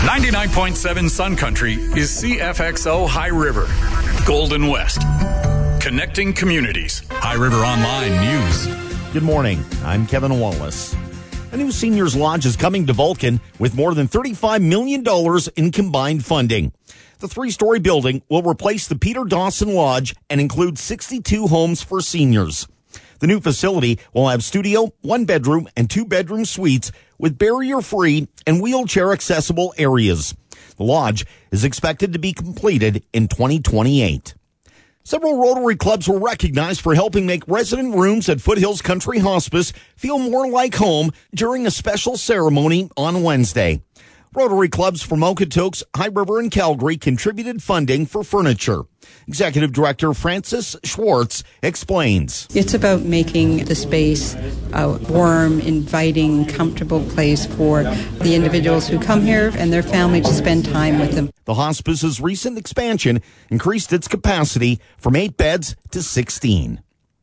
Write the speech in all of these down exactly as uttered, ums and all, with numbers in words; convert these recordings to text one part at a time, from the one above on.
ninety-nine point seven Sun Country is C F X O High River, Golden West. Connecting communities. High River Online News. Good morning. I'm Kevin Wallace. A new seniors lodge is coming to Vulcan with more than thirty-five million dollars in combined funding. The three-story building will replace the Peter Dawson Lodge and include sixty-two homes for seniors. The new facility will have studio, one-bedroom, and two-bedroom suites with barrier-free and wheelchair-accessible areas. The lodge is expected to be completed in twenty twenty-eight. Several Rotary clubs were recognized for helping make resident rooms at Foothills Country Hospice feel more like home during a special ceremony on Wednesday. Rotary clubs from Okotoks, High River, and Calgary contributed funding for furniture. Executive Director Frances Schwartz explains. It's about making the space a warm, inviting, comfortable place for the individuals who come here and their family to spend time with them. The hospice's recent expansion increased its capacity from eight beds to sixteen.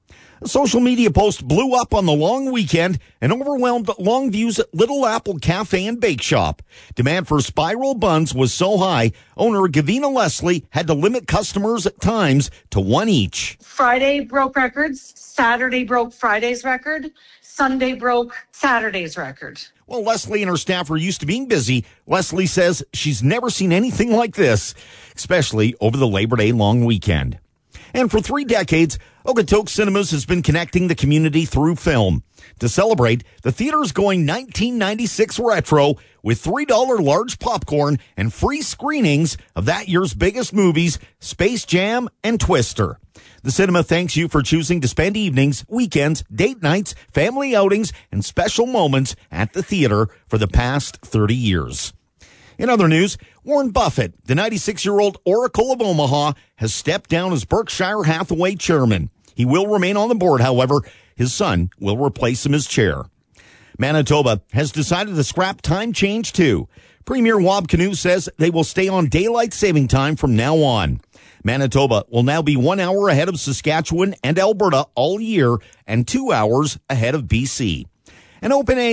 A social media post blew up on the long weekend and overwhelmed Longview's Little Apple Cafe and Bake Shop. Demand for spiral buns was so high, owner Gavina Leslie had to limit customers at times to one each. Friday broke records, Saturday broke Friday's record, Sunday broke Saturday's record. Well, Leslie and her staff are used to being busy. Leslie says she's never seen anything like this, especially over the Labor Day long weekend. And for three decades, Okotoks Cinemas has been connecting the community through film. To celebrate, the theater is going nineteen ninety-six retro with three dollars large popcorn and free screenings of that year's biggest movies, Space Jam and Twister. The cinema thanks you for choosing to spend evenings, weekends, date nights, family outings, and special moments at the theater for the past thirty years. In other news, Warren Buffett, the ninety-six-year-old Oracle of Omaha, has stepped down as Berkshire Hathaway chairman. He will remain on the board, however. His son will replace him as chair. Manitoba has decided to scrap time change, too. Premier Wab Kinew says they will stay on daylight saving time from now on. Manitoba will now be one hour ahead of Saskatchewan and Alberta all year and two hours ahead of B C. An open